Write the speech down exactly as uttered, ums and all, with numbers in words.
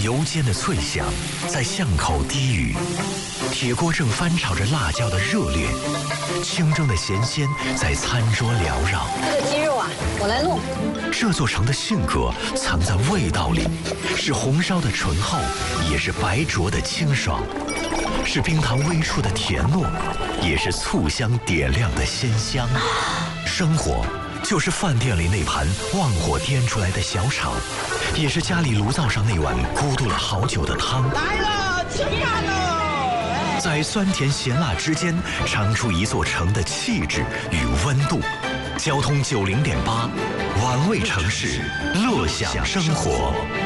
油煎的脆香在巷口低语，铁锅正翻炒着辣椒的热烈，清蒸的咸鲜在餐桌缭绕。 这个鸡肉啊，我来弄。 这座城的性格藏在味道里，是红烧的醇厚，也是白灼的清爽，是冰糖微触的甜糯，也是醋香点亮的鲜香。生活就是饭店里那盘旺火颠出来的小炒，也是家里炉灶上那碗咕嘟了好久的汤。 来了，吃饭了！ 在酸甜咸辣之间，尝出一座城的气质与温度。交通九零点八，玩味城市，乐享生活。